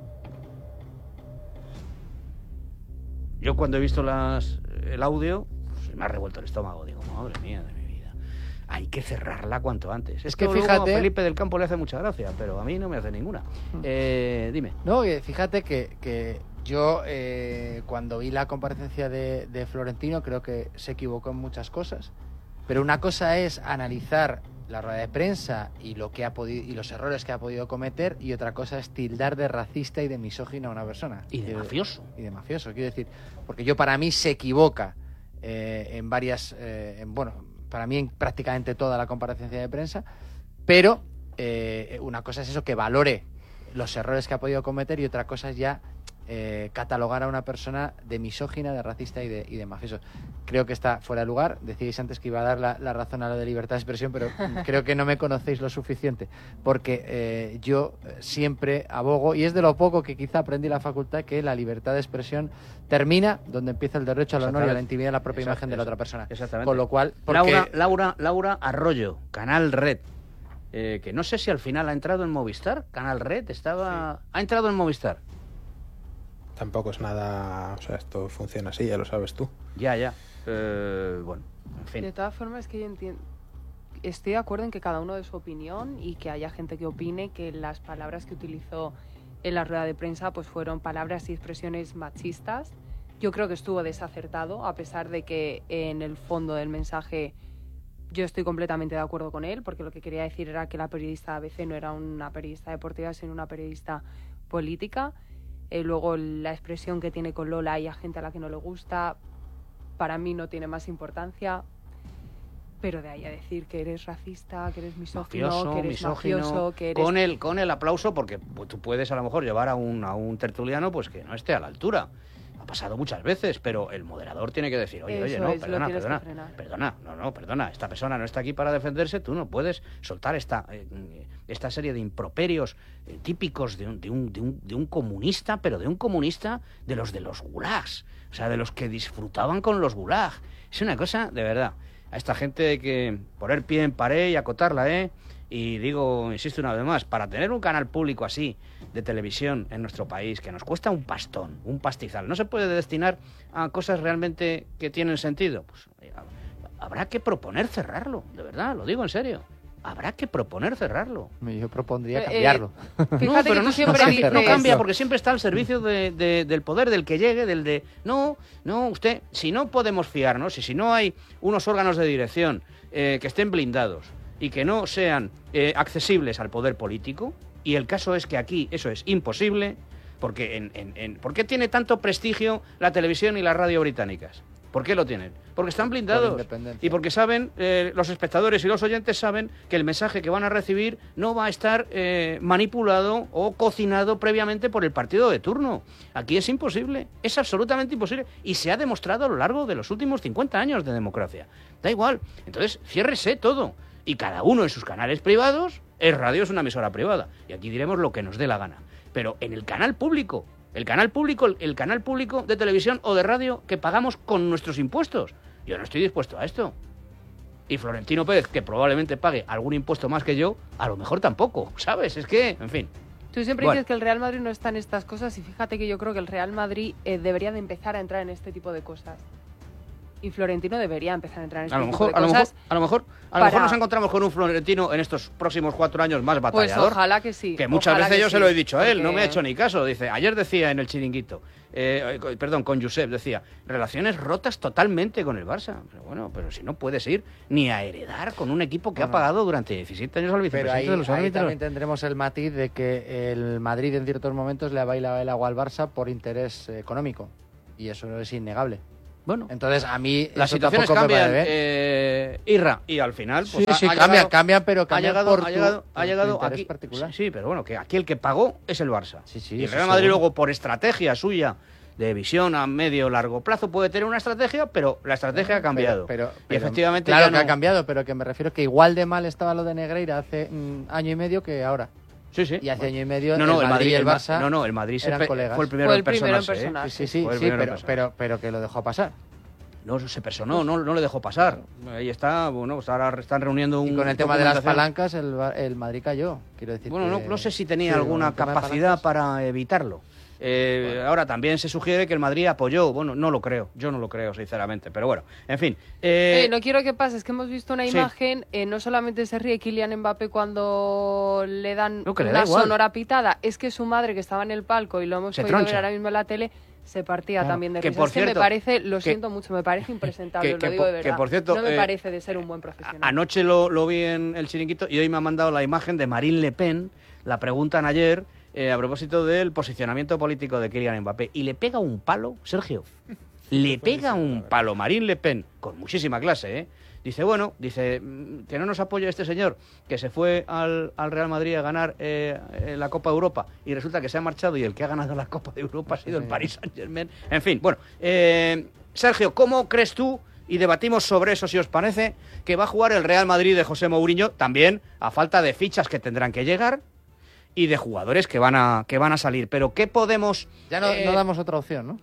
Yo cuando he visto las, el audio, pues me ha revuelto el estómago. Digo, madre mía de mi vida. Hay que cerrarla cuanto antes. Es que fíjate, a Felipe del Campo le hace mucha gracia, pero a mí no me hace ninguna. Eh, dime. No, fíjate que, que yo eh, cuando vi la comparecencia de, de Florentino creo que se equivocó en muchas cosas. Pero una cosa es analizar la rueda de prensa y lo que ha podido y los errores que ha podido cometer, y otra cosa es tildar de racista y de misógino a una persona. Y de mafioso. Y de mafioso, quiero decir, porque yo para mí se equivoca eh, en varias, eh, en, bueno, para mí en prácticamente toda la comparecencia de prensa, pero eh, una cosa es eso, que valore los errores que ha podido cometer, y otra cosa es ya eh, catalogar a una persona de misógina, de racista y de, y de mafioso. Creo que está fuera de lugar. Decíais antes que iba a dar la, la razón a lo de libertad de expresión, pero creo que no me conocéis lo suficiente, porque eh, yo siempre abogo, y es de lo poco que quizá aprendí en la facultad, que la libertad de expresión termina donde empieza el derecho al honor y a la intimidad de la propia imagen de la otra persona. Exactamente. Con lo cual, porque... Laura, Laura, Laura Arroyo, Canal Red, eh, que no sé si al final ha entrado en Movistar. Canal Red estaba... Sí. Ha entrado en Movistar. Tampoco es nada... O sea, esto funciona así, ya lo sabes tú. Ya, ya. Eh, bueno, en fin. De todas formas, es que yo entiendo... Estoy de acuerdo en que cada uno dé su opinión y que haya gente que opine que las palabras que utilizó en la rueda de prensa pues fueron palabras y expresiones machistas. Yo creo que estuvo desacertado, a pesar de que en el fondo del mensaje yo estoy completamente de acuerdo con él, porque lo que quería decir era que la periodista A B C no era una periodista deportiva, sino una periodista política. Eh, luego la expresión que tiene con Lola y a gente a la que no le gusta, para mí no tiene más importancia. Pero de ahí a decir que eres racista, que eres misógino, mafioso, que eres misógino, mafioso, que eres... Con el, con el aplauso, porque tú puedes a lo mejor llevar a un, a un tertuliano pues que no esté a la altura. Ha pasado muchas veces, pero el moderador tiene que decir, oye, Eso oye, no, es, perdona, perdona, perdona, no, no, perdona, esta persona no está aquí para defenderse, tú no puedes soltar esta, eh, esta serie de improperios eh, típicos de un, de, un, de, un, de un comunista, pero de un comunista de los de los gulags, o sea, de los que disfrutaban con los gulags. Es una cosa, de verdad, a esta gente hay que poner pie en pared y acotarla, ¿eh? Y digo, insisto una vez más, para tener un canal público así de televisión en nuestro país, que nos cuesta un pastón, un pastizal, no se puede destinar a cosas realmente que tienen sentido, pues habrá que proponer cerrarlo, de verdad, lo digo en serio. Habrá que proponer cerrarlo. Yo propondría cambiarlo. Eh, no, pero no, no, cambia, no cambia porque siempre está al servicio de, de, del poder, del que llegue, del de... No, no, usted, si no podemos fiarnos, y si no hay unos órganos de dirección eh, que estén blindados y que no sean eh, accesibles al poder político, y el caso es que aquí eso es imposible, porque en, en, en, ¿por qué tiene tanto prestigio la televisión y la radio británicas? ¿Por qué lo tienen? Porque están blindados y porque saben, eh, los espectadores y los oyentes saben que el mensaje que van a recibir no va a estar eh, manipulado o cocinado previamente por el partido de turno. Aquí es imposible, es absolutamente imposible, y se ha demostrado a lo largo de los últimos cincuenta años de democracia. Da igual, entonces ciérrese todo, y cada uno en sus canales privados. Es radio, es una emisora privada, y aquí diremos lo que nos dé la gana. Pero en el canal público, el canal público, el, el canal público de televisión o de radio que pagamos con nuestros impuestos, yo no estoy dispuesto a esto. Y Florentino Pérez, que probablemente pague algún impuesto más que yo, a lo mejor tampoco, ¿sabes? Es que, en fin. Tú siempre bueno. dices que el Real Madrid no está en estas cosas, y fíjate que yo creo que el Real Madrid eh, debería de empezar a entrar en este tipo de cosas. Y Florentino debería empezar a entrar en este A lo tipo mejor, de a lo cosas. mejor, a lo mejor, a lo mejor nos encontramos con un Florentino en estos próximos cuatro años más Pues batallador. ojalá que sí. Que muchas ojalá veces que yo sí, se lo he dicho a él, porque- no me ha hecho ni caso. Dice, ayer decía en el Chiringuito, eh, perdón, con Josep, decía, relaciones rotas totalmente con el Barça. Pero bueno, pero si no puedes ir ni a heredar con un equipo que No, ha no. pagado durante diecisiete años al Pero vicepresidente ahí, de los ahí árbitros. también tendremos el matiz de que el Madrid en ciertos momentos le ha bailado el agua al Barça por interés eh, económico. Y eso es innegable. Bueno, entonces a mí las eso situaciones tampoco me cambian, parece bien. eh, Irra, y al final pues, Sí, ha, sí, ha cambian, llegado, cambian, pero ha cambian llegado, por ha tu- llegado, por ha tu llegado interés aquí, particular. sí, pero bueno, que aquí el que pagó es el Barça. Sí, sí, y el eso Real Madrid seguro. luego por estrategia suya de visión a medio largo plazo puede tener una estrategia, pero la estrategia ha cambiado. Pero, y pero- efectivamente claro ya que ha no- cambiado, pero que me refiero que igual de mal estaba lo de Negreira hace mm, año y medio que ahora. Sí, sí. Y hace Bueno. año y medio No, no, el Madrid y el Ma- Barça no, no, el Madrid se eran pe- colegas. fue el primero Fue en el primero en personarse, ¿eh? personarse. Sí, sí, Fue sí, el primero en pero, personarse. pero, pero que lo dejó pasar. No se personó, no, no le dejó pasar. Ahí está, bueno, pues ahora están reuniendo un Y con el tema de las documentación. palancas, el, Ba- el Madrid cayó. Quiero decir Bueno, no, que- no sé si tenía Sí, alguna con el tema de capacidad para evitarlo. Eh, Ahora también se sugiere que el Madrid apoyó. Bueno, no lo creo, yo no lo creo, sinceramente. Pero bueno, en fin. eh, Eh, no quiero que pase, es que hemos visto una sí. imagen, eh, no solamente se ríe Kylian Mbappé cuando le dan No, que le da una igual. sonora pitada, es que su madre, que estaba en el palco y lo hemos Se podido troncha. ver ahora mismo en la tele, se partía Claro. también de Que risa. por Es que me cierto, parece, lo que- siento mucho, me parece impresentable, que- lo que digo por- de que verdad. por cierto, no me eh, parece de ser un buen profesional. Anoche lo, lo vi en el Chiringuito y hoy me ha mandado la imagen de Marine Le Pen. La preguntan ayer eh, a propósito del posicionamiento político de Kylian Mbappé. Y le pega un palo, Sergio. Le pega un palo Marine Le Pen, con muchísima clase, ¿eh? Dice, bueno, dice, mm, que no nos apoya este señor, que se fue al, al Real Madrid a ganar eh, eh, la Copa de Europa y resulta que se ha marchado y el que ha ganado la Copa de Europa ha sido el Paris Saint-Germain. En fin, bueno, eh, Sergio, ¿cómo crees tú, y debatimos sobre eso si os parece, que va a jugar el Real Madrid de José Mourinho, también a falta de fichas que tendrán que llegar y de jugadores que van a, que van a salir? Pero ¿qué podemos...? Ya no, eh, no damos otra opción, ¿no?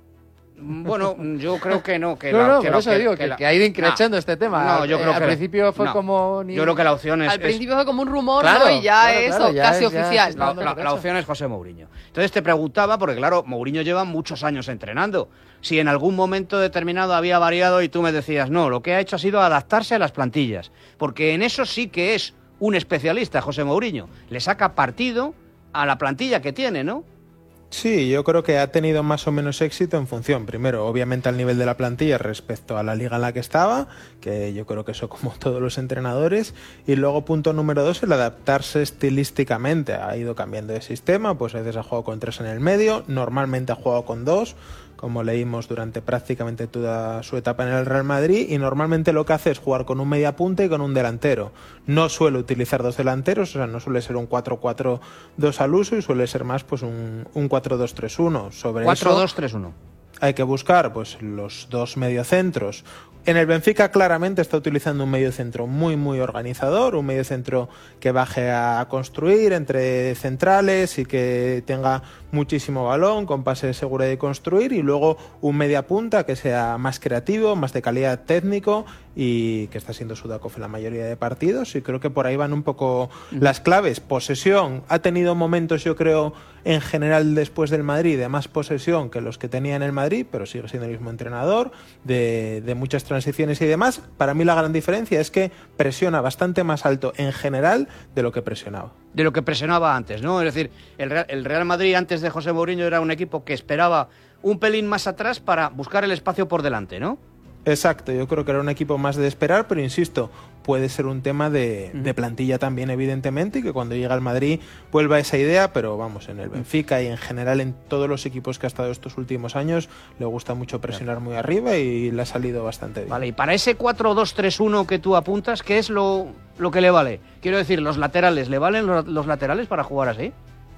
Bueno, yo creo que no. Que no, la- no, que por la- eso que- digo que que, la- que ha ido increciendo No, este tema. No, yo Eh, creo al que principio fue no. como... ni- Yo creo que la opción es... Al es- principio fue como un rumor, Claro, ¿no? Y ya claro, eso, claro, ya casi es- ya oficial. se La, dando la- por la hecho. opción es José Mourinho. Entonces te preguntaba, porque claro, Mourinho lleva muchos años entrenando, si en algún momento determinado había variado y tú me decías, no, lo que ha hecho ha sido adaptarse a las plantillas, porque en eso sí que es un especialista José Mourinho. Le saca partido a la plantilla que tiene, ¿no? Sí, yo creo que ha tenido más o menos éxito en función, primero, obviamente al nivel de la plantilla respecto a la liga en la que estaba, que yo creo que eso como todos los entrenadores, y luego punto número dos, el adaptarse estilísticamente. Ha ido cambiando de sistema, pues a veces ha jugado con tres en el medio, normalmente ha jugado con dos, como leímos durante prácticamente toda su etapa en el Real Madrid, y normalmente lo que hace es jugar con un media punta y con un delantero. No suele utilizar dos delanteros, o sea, no suele ser un cuatro cuatro dos al uso, y suele ser más pues un, un cuatro dos tres uno. Sobre cuatro eso dos tres uno. hay que buscar pues los dos mediocentros. En el Benfica claramente está utilizando un mediocentro muy muy organizador, un mediocentro que baje a construir entre centrales y que tenga muchísimo balón, con pase de seguridad y construir, y luego un media punta que sea más creativo, más de calidad técnico, y que está siendo Sudakov en la mayoría de partidos, y creo que por ahí van un poco las claves. Posesión, ha tenido momentos, yo creo, en general después del Madrid, de más posesión que los que tenía en el Madrid, pero sigue siendo el mismo entrenador, de, de muchas transiciones y demás. Para mí la gran diferencia es que presiona bastante más alto en general de lo que presionaba. De lo que presionaba antes, ¿no? Es decir, el Real, el Real Madrid antes de José Mourinho era un equipo que esperaba un pelín más atrás para buscar el espacio por delante, ¿no? Exacto, yo creo que era un equipo más de esperar, pero insisto, puede ser un tema de, de plantilla también, evidentemente, y que cuando llega al Madrid vuelva esa idea, pero vamos, en el Benfica y en general en todos los equipos que ha estado estos últimos años, le gusta mucho presionar muy arriba y le ha salido bastante bien. Vale, y para ese cuatro dos tres uno que tú apuntas, ¿qué es lo, lo que le vale? Quiero decir, los laterales, ¿le valen los, los laterales para jugar así?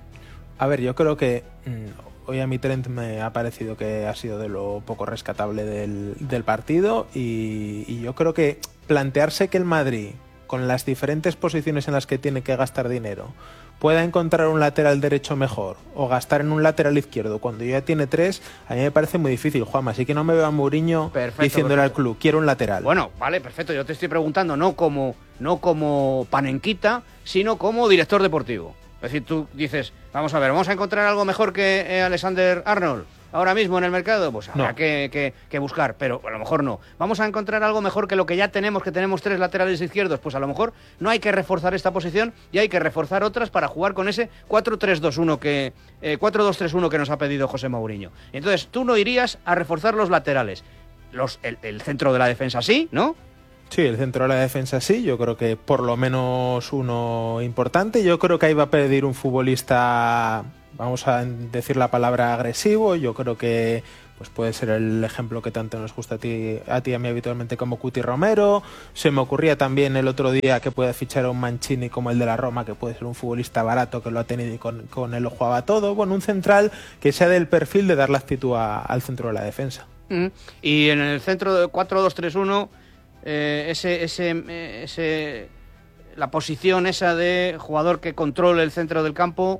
A ver, yo creo que mmm, hoy a mí Trent me ha parecido que ha sido de lo poco rescatable del, del partido, y, y yo creo que plantearse que el Madrid, con las diferentes posiciones en las que tiene que gastar dinero, pueda encontrar un lateral derecho mejor o gastar en un lateral izquierdo cuando ya tiene tres, a mí me parece muy difícil, Juanma. Así que no me veo a Mourinho Perfecto, diciéndole perfecto. al club, quiero un lateral. Bueno, vale, perfecto. Yo te estoy preguntando no como, no como panenquita, sino como director deportivo. decir, tú dices, vamos a ver, ¿vamos a encontrar algo mejor que eh, Alexander Arnold ahora mismo en el mercado? Pues habrá no. que, que, que buscar, pero a lo mejor no. ¿Vamos a encontrar algo mejor que lo que ya tenemos, que tenemos tres laterales izquierdos? Pues a lo mejor no hay que reforzar esta posición y hay que reforzar otras para jugar con ese cuatro tres dos uno que eh, cuatro dos tres uno que nos ha pedido José Mourinho. Entonces, tú no irías a reforzar los laterales. Los, el, el centro de la defensa sí, ¿no? Sí, el centro de la defensa sí, yo creo que por lo menos uno importante. Yo creo que ahí va a pedir un futbolista, vamos a decir la palabra agresivo. Yo creo que pues puede ser el ejemplo que tanto nos gusta a ti, a ti y a mí habitualmente, como Cuti Romero. Se me ocurría también el otro día que puede fichar a un Mancini como el de la Roma, que puede ser un futbolista barato que lo ha tenido y con, con él lo jugaba todo. Bueno, un central que sea del perfil de dar la actitud a, al centro de la defensa. Mm. Y en el centro de cuatro dos tres uno, eh, ese, ese, ese, la posición esa de jugador que controle el centro del campo.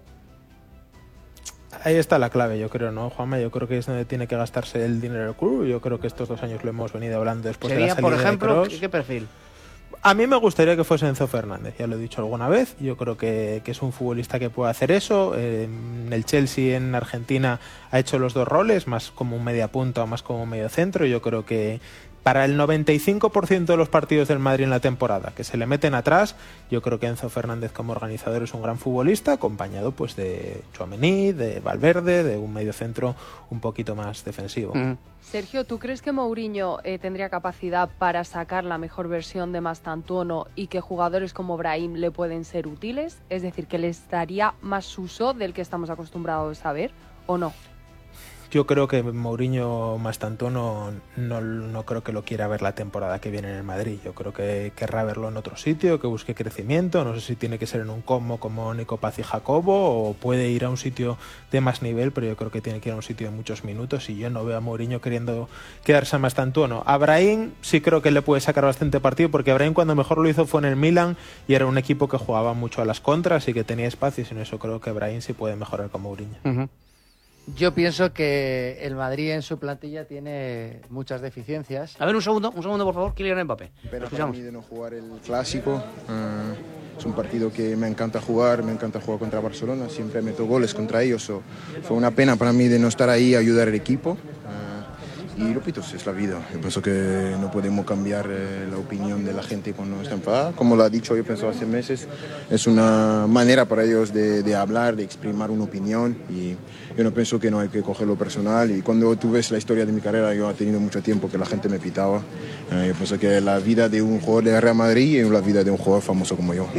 Ahí está la clave, yo creo, ¿no, Juanma? Yo creo que es donde tiene que gastarse el dinero del club. Yo creo que estos dos años lo hemos venido hablando después de la salida por ejemplo, de Kroos. ¿qué perfil? A mí me gustaría que fuese Enzo Fernández, ya lo he dicho alguna vez. Yo creo que, que es un futbolista que puede hacer eso. Eh, en el Chelsea, en Argentina, ha hecho los dos roles, más como un media punta o más como un medio centro. Yo creo que para el noventa y cinco por ciento de los partidos del Madrid en la temporada que se le meten atrás, yo creo que Enzo Fernández como organizador es un gran futbolista, acompañado pues de Tchouaméni, de Valverde, de un mediocentro un poquito más defensivo. Mm. Sergio, ¿tú crees que Mourinho eh, tendría capacidad para sacar la mejor versión de Mastantuono y que jugadores como Brahim le pueden ser útiles? Es decir, que les daría más uso del que estamos acostumbrados a ver, ¿o no? Yo creo que Mourinho Mastantuono no, no creo que lo quiera ver la temporada que viene en el Madrid. Yo creo que querrá verlo en otro sitio, que busque crecimiento. No sé si tiene que ser en un Como como Nico Paz y Jacobo, o puede ir a un sitio de más nivel, pero yo creo que tiene que ir a un sitio de muchos minutos, y yo no veo a Mourinho queriendo quedarse a Mastantuono. A Brahim sí creo que le puede sacar bastante partido, porque Brahim cuando mejor lo hizo fue en el Milan y era un equipo que jugaba mucho a las contras y que tenía espacios, y en eso creo que Brahim sí puede mejorar con Mourinho. Uh-huh. Yo pienso que el Madrid en su plantilla tiene muchas deficiencias. A ver, un segundo, un segundo, por favor, Kylian Mbappé. Pero para mí de no jugar el Clásico, uh, es un partido que me encanta jugar, me encanta jugar contra Barcelona, siempre meto goles contra ellos. So, fue una pena para mí de no estar ahí a ayudar al equipo. Uh, y repito, es la vida. Yo pienso que no podemos cambiar eh, la opinión de la gente cuando está enfadada. Como lo ha dicho, yo pienso hace meses, es una manera para ellos de, de hablar, de exprimir una opinión, y yo no pienso que no hay que cogerlo personal. Y cuando tú ves la historia de mi carrera, yo he tenido mucho tiempo que la gente me pitaba. Eh, yo pienso que la vida de un jugador de Real Madrid es la vida de un jugador famoso como yo.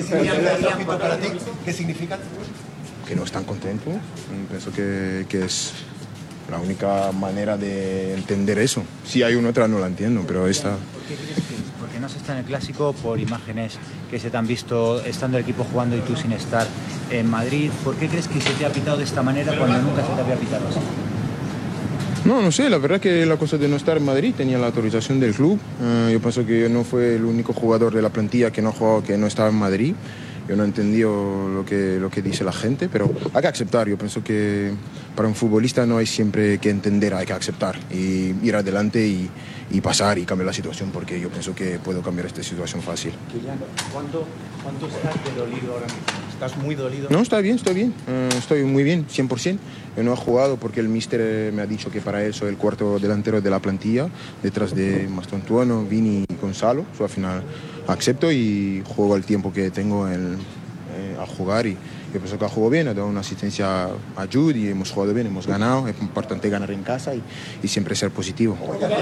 ¿Qué significa? Que no están contentos. Pienso que, que es la única manera de entender eso. Si hay una otra no la entiendo, pero esta... ¿Por qué crees que es? Porque no se está en el Clásico por imágenes que se te han visto estando el equipo jugando y tú sin estar en Madrid. ¿Por qué crees que se te ha pitado de esta manera cuando nunca se te había pitado así? No, no sé, la verdad que la cosa de no estar en Madrid tenía la autorización del club. Uh, yo pienso que yo no fue el único jugador de la plantilla que no jugaba, que no estaba en Madrid. Yo no he entendido lo que, lo que dice la gente, pero hay que aceptar. Yo pienso que para un futbolista no hay siempre que entender, hay que aceptar y ir adelante y, y pasar y cambiar la situación, porque yo pienso que puedo cambiar esta situación fácil. Kylian, ¿cuánto, cuánto estás de dolido ahora mismo? ¿Estás muy dolido? No, está bien, estoy bien. Uh, estoy muy bien, cien por ciento. Yo no he jugado porque el míster me ha dicho que para él soy el cuarto delantero de la plantilla, detrás de Mastantuono, Vini y Gonzalo. So, al final acepto y juego el tiempo que tengo el, eh, a jugar, y yo pienso que ha jugado bien, ha dado una asistencia a Jude y hemos jugado bien, hemos ganado. Es importante ganar en casa y, y siempre ser positivo.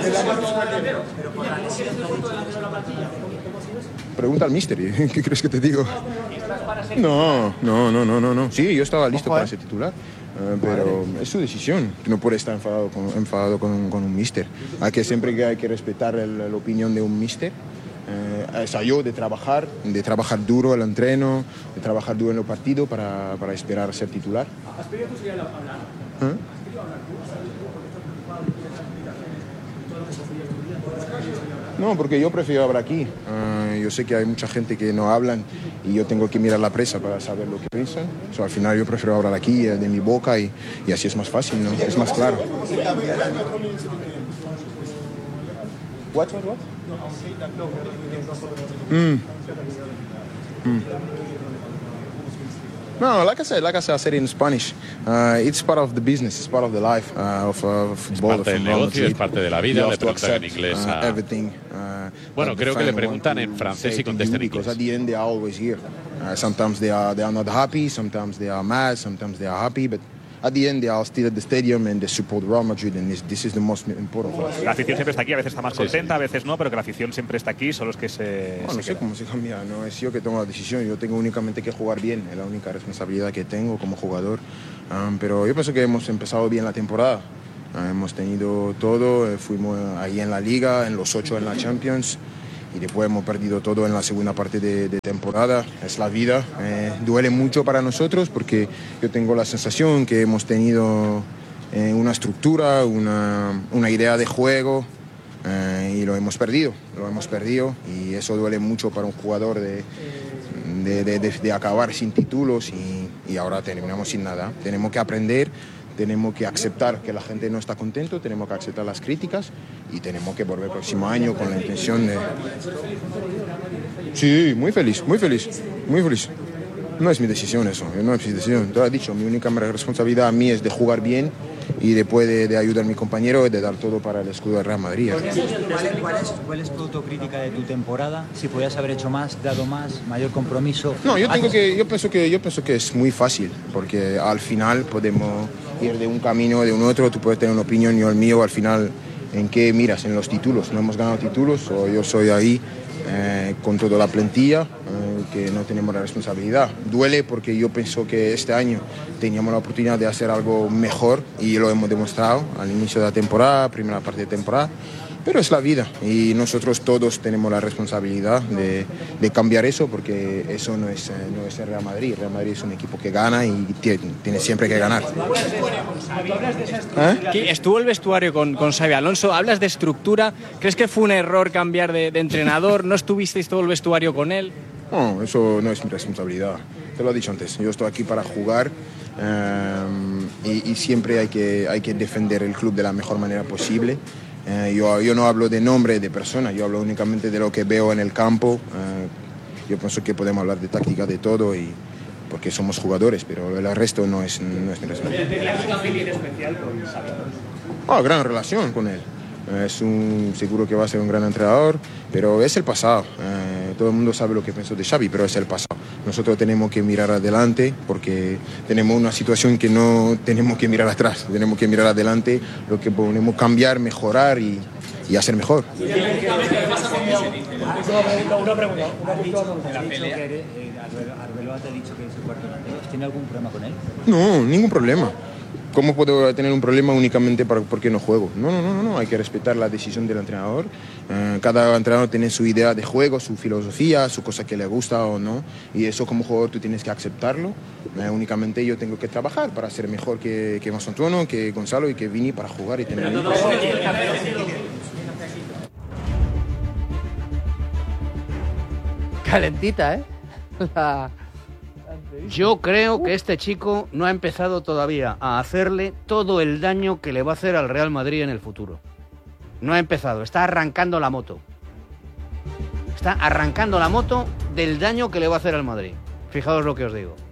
Pregunta al míster, ¿qué crees que te digo? No, no, no, no, no, no. Sí, yo estaba listo para ser titular. Uh, pero es su decisión, no puede estar enfadado con, enfadado con, con un míster. Hay que siempre que hay que respetar el, la opinión de un míster. Uh, es a yo de trabajar, de trabajar duro el entreno, de trabajar duro en el partido para, para esperar a ser titular. ¿Has pedido tu hablar? ¿Eh? No, porque yo prefiero hablar aquí. Uh, yo sé que hay mucha gente que no hablan y yo tengo que mirar la prensa para saber lo que piensan. So, al final yo prefiero hablar aquí, de mi boca, y, y así es más fácil, ¿no? Es más claro. What, what, what? Mm. Mm. No, like I said, like I said, I said it in Spanish. Uh, it's part of the business, it's part of the life uh, of uh, football. Es parte del negocio, es parte de la vida. Le preguntan en inglés a... everything, uh, bueno, creo que le preguntan en francés y contesta en inglés. Because at the end they are always here. Uh, sometimes they are they are not happy, sometimes they are mad, sometimes they are happy, but at the end they are still at the stadium and they support Real Madrid, and this, this is the most important for us. La afición siempre está aquí, a veces está más contenta, a veces no, pero que la afición siempre está aquí, solo es que se... Bueno, se no sé queda. cómo se cambia, no es yo que tomo la decisión, yo tengo únicamente que jugar bien, es la única responsabilidad que tengo como jugador, um, pero yo pienso que hemos empezado bien la temporada, uh, hemos tenido todo, eh, fuimos ahí en la Liga, en los ocho en la Champions, y después hemos perdido todo en la segunda parte de, de temporada. Es la vida, eh, duele mucho para nosotros porque yo tengo la sensación que hemos tenido eh, una estructura, una, una idea de juego eh, y lo hemos perdido, lo hemos perdido y eso duele mucho para un jugador de, de, de, de, de acabar sin títulos y, y ahora terminamos sin nada. Tenemos que aprender. Tenemos que aceptar que la gente no está contento, tenemos que aceptar las críticas y tenemos que volver el próximo año con la intención de... Sí, muy feliz, muy feliz, muy feliz. No es mi decisión eso, no es mi decisión. Te lo he dicho, mi única responsabilidad a mí es de jugar bien y después de, de ayudar a mi compañero y de dar todo para el escudo de Real Madrid. ¿Cuál es, cuál, es, ¿Cuál es tu autocrítica de tu temporada? Si podías haber hecho más, dado más, mayor compromiso. No, yo tengo que, yo pienso que, yo pienso que es muy fácil, porque al final podemos ir de un camino o de un otro. Tú puedes tener una opinión, yo el mío, al final, ¿en qué miras? En los títulos. No hemos ganado títulos, o yo soy ahí eh, con toda la plantilla, eh, que no tenemos la responsabilidad. Duele porque yo pienso que este año teníamos la oportunidad de hacer algo mejor y lo hemos demostrado al inicio de la temporada, primera parte de temporada. Pero es la vida y nosotros todos tenemos la responsabilidad de, de cambiar eso, porque eso no es, no es el Real Madrid. El Real Madrid es un equipo que gana y tiene, tiene siempre que ganar. ¿Eh? Estuvo el vestuario con, con Xabi Alonso, hablas de estructura, ¿crees que fue un error cambiar de, de entrenador? ¿No estuvisteis todo el vestuario con él? No, eso no es mi responsabilidad, te lo he dicho antes, yo estoy aquí para jugar um, y, y siempre hay que, hay que defender el club de la mejor manera posible. Eh, yo, yo no hablo de nombre de persona, yo hablo únicamente de lo que veo en el campo. Eh, yo pienso que podemos hablar de táctica, de todo, y porque somos jugadores, pero el resto no es, no es mi responsabilidad. ¿Tenías una opinión especial con Xabi Alonso? Oh, gran relación con él. Es un, seguro que va a ser un gran entrenador, pero es el pasado. Eh, todo el mundo sabe lo que pienso de Xavi, pero es el pasado. Nosotros tenemos que mirar adelante porque tenemos una situación que no tenemos que mirar atrás. Tenemos que mirar adelante lo que podemos cambiar, mejorar y, y hacer mejor. Una pregunta. La pelea. Arbeloa te ha dicho que es el cuarto delantero. ¿Tiene algún problema con él? No, ningún problema. ¿Cómo puedo tener un problema únicamente para, porque no juego? No, no, no, no, hay que respetar la decisión del entrenador. Uh, cada entrenador tiene su idea de juego, su filosofía, su cosa que le gusta o no. Y eso como jugador tú tienes que aceptarlo. Uh, únicamente yo tengo que trabajar para ser mejor que, que Masantuono, que Gonzalo y que Vini para jugar y tener... Calentita, ¿eh? La... Yo creo que este chico no ha empezado todavía a hacerle todo el daño que le va a hacer al Real Madrid en el futuro. No ha empezado, está arrancando la moto. Está arrancando la moto del daño que le va a hacer al Madrid. Fijaos lo que os digo.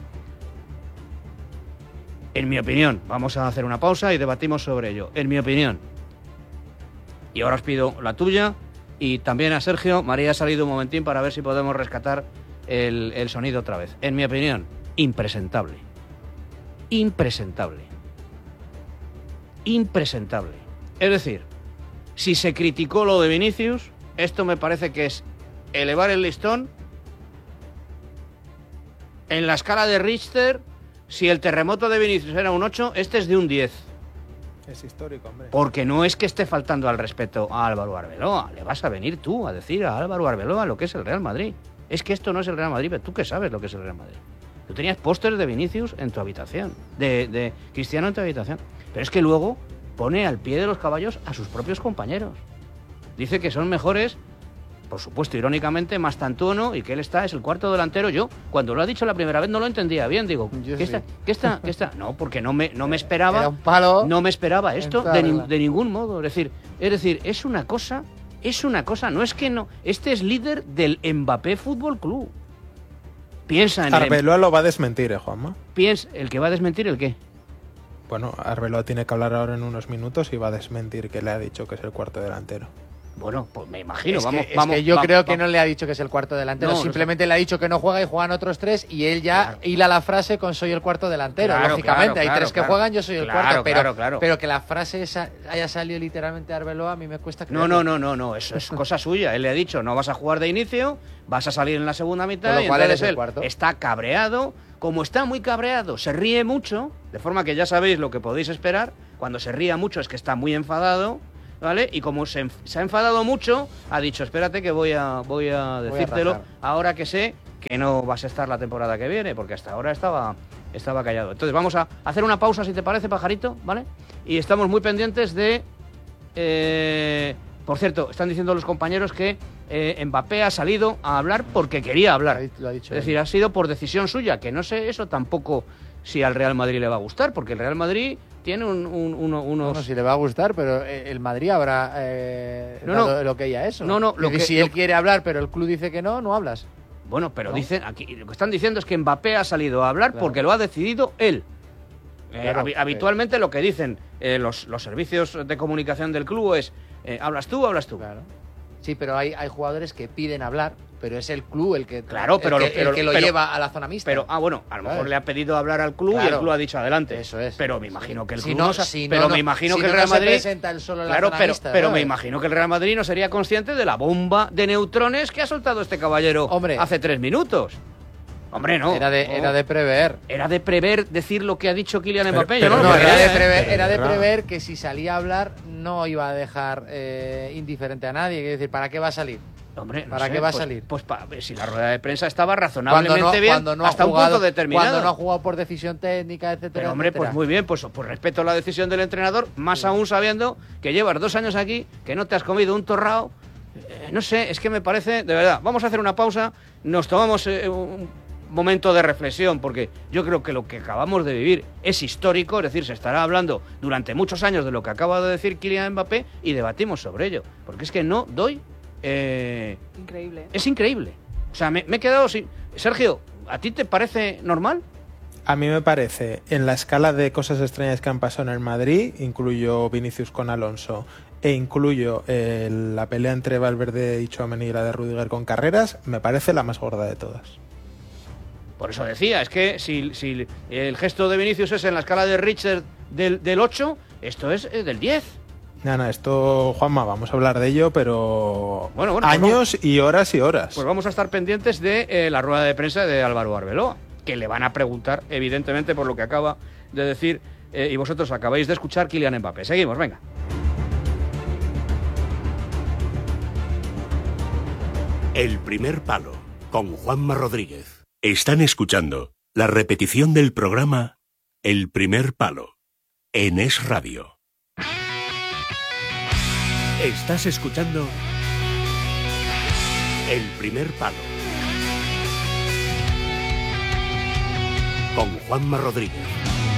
En mi opinión, vamos a hacer una pausa y debatimos sobre ello. En mi opinión. Y ahora os pido la tuya y también a Sergio. María ha salido un momentín para ver si podemos rescatar el, el sonido otra vez. En mi opinión, impresentable. Impresentable. Impresentable. Es decir, si se criticó lo de Vinicius, esto me parece que es elevar el listón. En la escala de Richter, si el terremoto de Vinicius era un ocho, este es de un diez. Es histórico, hombre. Porque no es que esté faltando al respeto a Álvaro Arbeloa. Le vas a venir tú a decir a Álvaro Arbeloa lo que es el Real Madrid. Es que esto no es el Real Madrid, pero tú qué sabes lo que es el Real Madrid. Tú tenías pósters de Vinicius en tu habitación, de, de Cristiano en tu habitación. Pero es que luego pone al pie de los caballos a sus propios compañeros. Dice que son mejores, por supuesto, irónicamente, Mastantuono, y que él está, es el cuarto delantero. Yo, cuando lo ha dicho la primera vez, no lo entendía bien. Digo, Yo ¿qué sí. está? ¿Qué está? ¿Qué está? No, porque no me, no me esperaba. Era un palo. No me esperaba esto de, Entrada. ni- de ningún modo. Es decir, es decir, es una cosa, es una cosa. No es que no. Este es líder del Mbappé Fútbol Club. Piensa en Arbeloa el... lo va a desmentir, ¿eh, Juanma? Piensa, ¿el que va a desmentir el qué? Bueno, Arbeloa tiene que hablar ahora en unos minutos y va a desmentir que le ha dicho que es el cuarto delantero. Bueno, pues me imagino. Es vamos, que, vamos, es que yo vamos, creo vamos. que no le ha dicho que es el cuarto delantero, No, simplemente no le ha dicho que no juega y juegan otros tres y él ya claro. hila la frase con soy el cuarto delantero. Claro, lógicamente, claro, hay claro, tres claro. que juegan, yo soy el Claro, cuarto, pero, claro, claro. pero que la frase esa haya salido literalmente de Arbeloa a mí me cuesta creerlo. No, no, no, no, no, eso es cosa suya. Él le ha dicho, no vas a jugar de inicio, vas a salir en la segunda mitad y entonces él cuarto. está cabreado. Como está muy cabreado, se ríe mucho, de forma que ya sabéis lo que podéis esperar. Cuando se ría mucho es que está muy enfadado, ¿vale? Y como se, se ha enfadado mucho, ha dicho, espérate que voy a, voy a decírtelo voy a ahora que sé que no vas a estar la temporada que viene, porque hasta ahora estaba, estaba callado. Entonces vamos a hacer una pausa, si te parece, pajarito, ¿vale? Y estamos muy pendientes de... Eh, por cierto, están diciendo los compañeros que eh, Mbappé ha salido a hablar porque quería hablar. Lo ha dicho es decir, ha sido por decisión suya, que no sé eso tampoco si al Real Madrid le va a gustar, porque el Real Madrid tiene un, un, uno, unos... No, si le va a gustar, pero el Madrid habrá eh, no, dado no, lo que ella eso. No, no, lo que, si lo, él quiere hablar, pero el club dice que no, no hablas. Bueno, pero ¿no? dicen aquí, lo que están diciendo es que Mbappé ha salido a hablar claro. porque lo ha decidido él. Claro, eh, hab habitualmente eh. lo que dicen eh, los, los servicios de comunicación del club es eh, ¿hablas tú o hablas tú? Claro. Sí, pero hay, hay jugadores que piden hablar, pero es el club el que, claro, pero el lo, que, pero, el que lo pero, lleva a la zona mixta. Pero, ah, bueno, a lo mejor le ha pedido hablar al club claro. y el club ha dicho adelante. Eso es. Pero me imagino que el si club no, no, si pero no, me imagino si que el no, Real no Madrid se presenta el solo en la claro, zona pero, mixta, pero ¿no? me imagino que el Real Madrid no sería consciente de la bomba de neutrones que ha soltado este caballero Hombre. hace tres minutos. Hombre, no. Era de, no. era de prever. Era de prever decir lo que ha dicho Kylian Mbappé. Pero, pero no, no, era, de ¿eh? prever, era de prever que si salía a hablar no iba a dejar eh, indiferente a nadie. Es decir, ¿para qué va a salir? Hombre, no ¿Para sé, qué va pues, a salir? Pues pa, si la rueda de prensa estaba razonablemente cuando no, bien cuando no hasta jugado, un punto determinado. Cuando no ha jugado por decisión técnica, etcétera. Pero hombre, etcétera. pues muy bien, pues, pues respeto la decisión del entrenador, más sí. aún sabiendo que llevas dos años aquí, que no te has comido un torrao. Eh, no sé, es que me parece, de verdad, vamos a hacer una pausa, nos tomamos eh, un momento de reflexión, porque yo creo que lo que acabamos de vivir es histórico, es decir, se estará hablando durante muchos años de lo que acaba de decir Kylian Mbappé y debatimos sobre ello, porque es que no doy... Eh, increíble. Es increíble. O sea, me, me he quedado sin... Sergio, ¿a ti te parece normal? A mí me parece, en la escala de cosas extrañas que han pasado en el Madrid, incluyo Vinicius con Alonso e incluyo eh, la pelea entre Valverde y Tchouaméni y la de Rüdiger con Carreras, me parece la más gorda de todas. Por eso decía, es que si, si el gesto de Vinicius es en la escala de Richard del, del ocho, esto es eh, del diez. Nada, esto, Juanma, vamos a hablar de ello, pero bueno, bueno, años pues y horas y horas. Pues vamos a estar pendientes de eh, la rueda de prensa de Álvaro Arbeloa, que le van a preguntar, evidentemente, por lo que acaba de decir, eh, y vosotros acabáis de escuchar Kylian Mbappé. Seguimos, venga. El primer palo, con Juanma Rodríguez. Están escuchando la repetición del programa El primer palo, en Es Radio. Estás escuchando El primer palo, con Juanma Rodríguez.